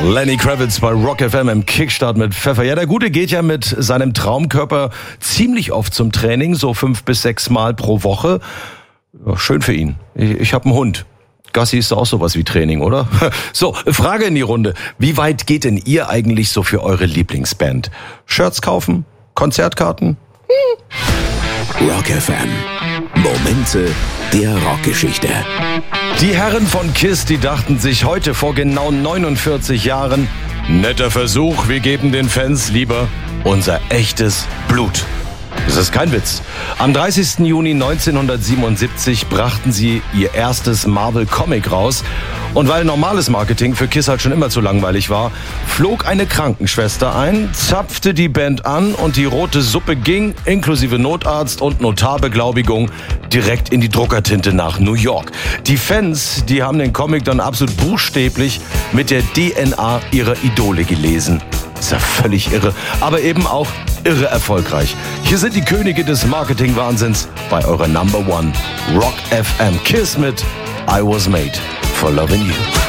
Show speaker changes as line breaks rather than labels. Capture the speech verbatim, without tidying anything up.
Lenny Kravitz bei Rock F M im Kickstart mit Pfeffer. Ja, der Gute geht ja mit seinem Traumkörper ziemlich oft zum Training, so fünf bis sechs Mal pro Woche. Ja, schön für ihn. Ich, ich habe einen Hund. Gassi ist auch sowas wie Training, oder? So, Frage in die Runde. Wie weit geht denn ihr eigentlich so für eure Lieblingsband? Shirts kaufen? Konzertkarten?
Hm. Rock F M. Momente der Rockgeschichte.
Die Herren von KISS, die dachten sich heute vor genau neunundvierzig Jahren, netter Versuch, wir geben den Fans lieber unser echtes Blut. Das ist kein Witz. Am dreißigsten Juni neunzehnhundertsiebenundsiebzig brachten sie ihr erstes Marvel-Comic raus. Und weil normales Marketing für KISS halt schon immer zu langweilig war, flog eine Krankenschwester ein, zapfte die Band an und die rote Suppe ging, inklusive Notarzt und Notarbeglaubigung, direkt in die Druckertinte nach New York. Die Fans, die haben den Comic dann absolut buchstäblich mit der D N A ihrer Idole gelesen. Ist ja völlig irre, aber eben auch irre erfolgreich. Hier sind die Könige des Marketing-Wahnsinns bei eurer Number One Rock F M. KISS mit I Was Made for Loving You.